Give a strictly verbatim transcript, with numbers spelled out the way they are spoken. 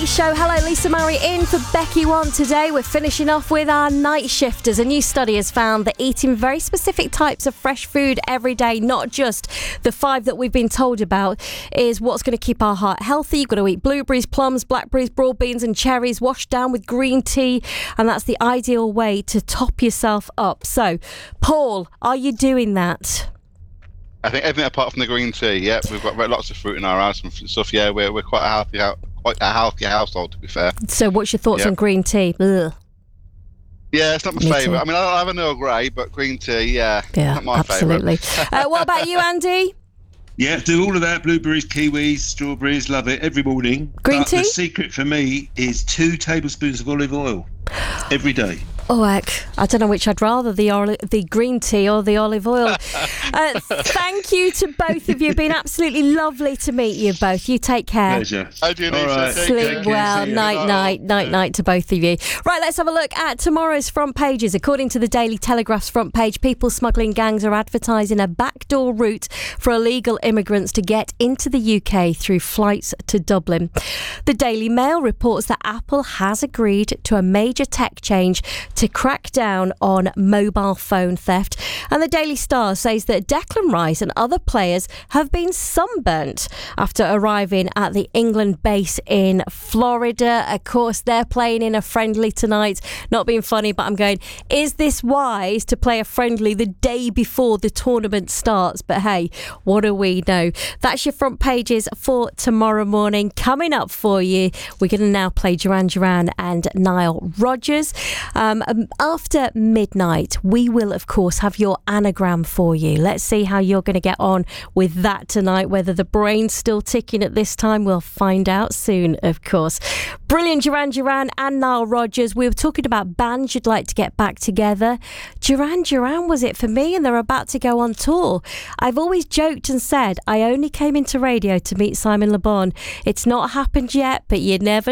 Show. Hello, Lisa Murray in for Becky One today. We're finishing off with our night shifters. A new study has found that eating very specific types of fresh food every day, not just the five that we've been told about, is what's going to keep our heart healthy. You've got to eat blueberries, plums, blackberries, broad beans and cherries washed down with green tea, and that's the ideal way to top yourself up. So, Paul, are you doing that? I think everything apart from the green tea. Yeah, we've got lots of fruit in our house and stuff. Yeah, we're we're quite a healthy, quite a healthy household, to be fair. So, what's your thoughts yeah. on green tea? Ugh. Yeah, it's not my Me favourite. too. I mean, I'll have an Earl Grey, but green tea, yeah, Yeah, not my absolutely. favourite. uh, what about you, Andy? Yeah, do all of that. Blueberries, kiwis, strawberries, love it every morning. Green but tea? The secret for me is two tablespoons of olive oil every day. Oh, heck. I don't know which I'd rather, the oli- the green tea or the olive oil. uh, thank you to both of you. Been absolutely lovely to meet you both. You take care. Pleasure. How do you All right. Sleep well. Night, night, night, night to both of you. Right, let's have a look at tomorrow's front pages. According to the Daily Telegraph's front page, people smuggling gangs are advertising a backdoor route for illegal immigrants to get into the U K through flights to Dublin. The Daily Mail reports that Apple has agreed to a major tech change to crack down on mobile phone theft. And the Daily Star says that Declan Rice and other players have been sunburnt after arriving at the England base in Florida. Of course, they're playing in a friendly tonight. Not being funny, but I'm going, is this wise to play a friendly the day before the tournament starts? But hey, what do we know? That's your front pages for tomorrow morning. Coming up for you, we're going to now play Duran Duran and Nile Rodgers. Um, after midnight, we will, of course, have your anagram for you. Let's see how you're going to get on with that tonight. Whether the brain's still ticking at this time, we'll find out soon, of course. Brilliant Duran Duran and Nile Rodgers. We were talking about bands you'd like to get back together. Duran Duran was it for me, and they're about to go on tour. I've always joked and said I only came into radio to meet Simon Le Bon. It's not happened yet, but you never